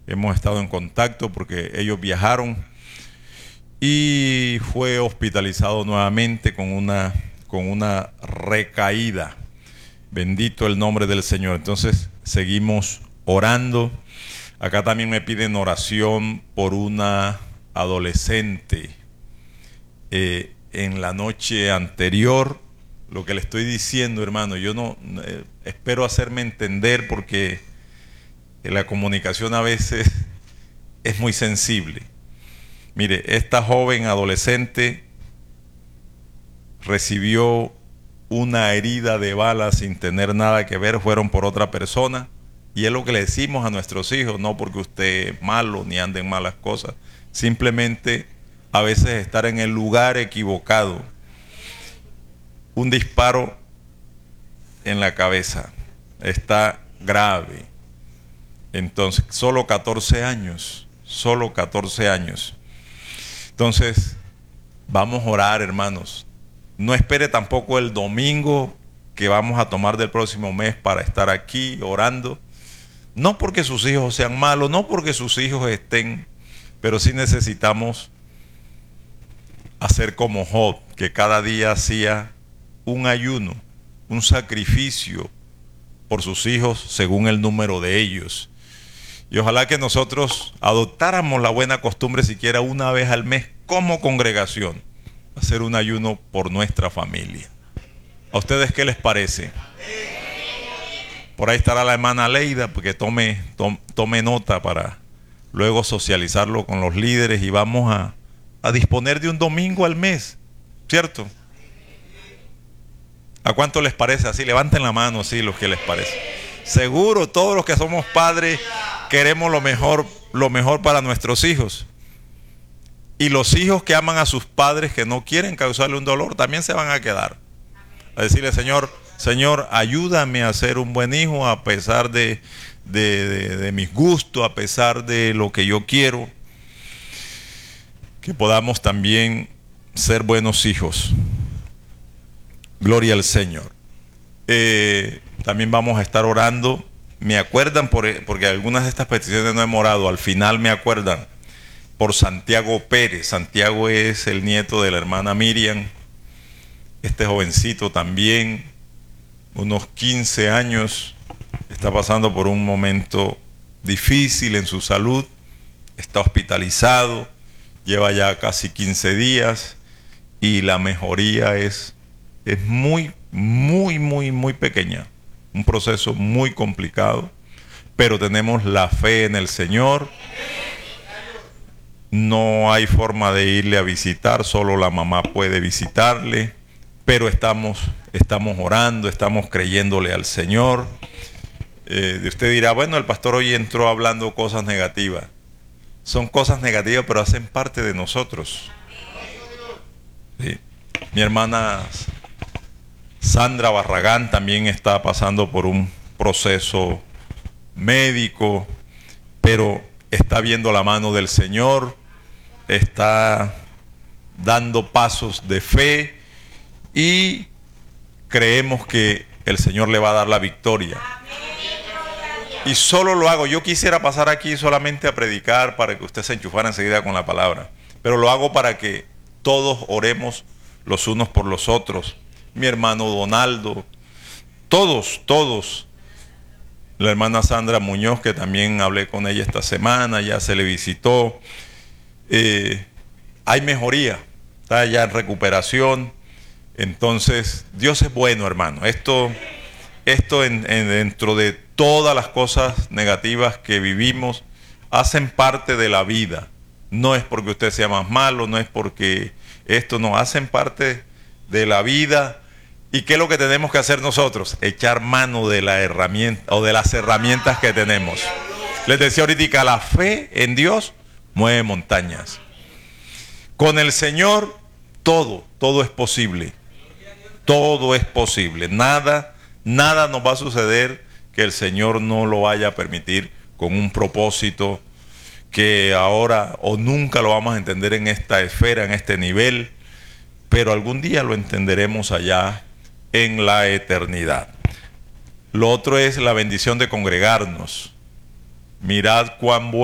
hemos estado en contacto porque ellos viajaron y fue hospitalizado nuevamente con una recaída. Bendito el nombre del Señor. Entonces seguimos orando. Acá también me piden oración por una adolescente. En la noche anterior, lo que le estoy diciendo, hermano, yo no espero hacerme entender porque la comunicación a veces es muy sensible. Mire, esta joven adolescente recibió una herida de bala sin tener nada que ver, fueron por otra persona. Y es lo que le decimos a nuestros hijos, no porque usted es malo ni ande en malas cosas, simplemente a veces estar en el lugar equivocado. Un disparo en la cabeza, está grave. Entonces, solo 14 años. Entonces, vamos a orar, hermanos. No espere tampoco el domingo que vamos a tomar del próximo mes para estar aquí orando. No porque sus hijos sean malos, no porque sus hijos estén, pero sí necesitamos hacer como Job, que cada día hacía un ayuno, un sacrificio por sus hijos según el número de ellos. Y ojalá que nosotros adoptáramos la buena costumbre siquiera una vez al mes como congregación, hacer un ayuno por nuestra familia. ¿A ustedes qué les parece? Por ahí estará la hermana Leida, porque tome nota para luego socializarlo con los líderes y vamos a disponer de un domingo al mes, ¿cierto? ¿A cuánto les parece así? Levanten la mano, sí, los que les parece. Seguro, todos los que somos padres queremos lo mejor para nuestros hijos. Y los hijos que aman a sus padres, que no quieren causarle un dolor, también se van a quedar. A decirle, Señor, ayúdame a ser un buen hijo a pesar de mis gustos, a pesar de lo que yo quiero. Que podamos también ser buenos hijos. Gloria al Señor. También vamos a estar orando. Me acuerdan, porque algunas de estas peticiones no hemos orado, al final me acuerdan, por Santiago Pérez. Santiago es el nieto de la hermana Miriam. Este jovencito también, unos 15 años, está pasando por un momento difícil en su salud, está hospitalizado, lleva ya casi 15 días y la mejoría es muy pequeña, un proceso muy complicado, pero tenemos la fe en el Señor. No hay forma de irle a visitar, solo la mamá puede visitarle, pero estamos orando, estamos creyéndole al Señor. Usted dirá, bueno, el pastor hoy entró hablando cosas negativas. Son cosas negativas, pero hacen parte de nosotros. Sí. Mi hermana Sandra Barragán también está pasando por un proceso médico, pero está viendo la mano del Señor, está dando pasos de fe y creemos que el Señor le va a dar la victoria. Y solo lo hago, yo quisiera pasar aquí solamente a predicar para que usted se enchufara enseguida con la palabra, pero lo hago para que todos oremos los unos por los otros. Mi hermano Donaldo, todos, la hermana Sandra Muñoz, que también hablé con ella esta semana, ya se le visitó. Hay mejoría, está ya en recuperación. Entonces, Dios es bueno, hermano. Esto dentro de todas las cosas negativas que vivimos, hacen parte de la vida. No es porque usted sea más malo, no es porque no, hacen parte de la vida. ¿Y qué es lo que tenemos que hacer nosotros? Echar mano de la herramienta o de las herramientas que tenemos. Les decía ahorita, la fe en Dios mueve montañas. Con el Señor todo es posible. Todo es posible. Nada nos va a suceder que el Señor no lo vaya a permitir con un propósito que ahora o nunca lo vamos a entender en esta esfera, en este nivel, pero algún día lo entenderemos allá en la eternidad. Lo otro es la bendición de congregarnos. Mirad cuán bueno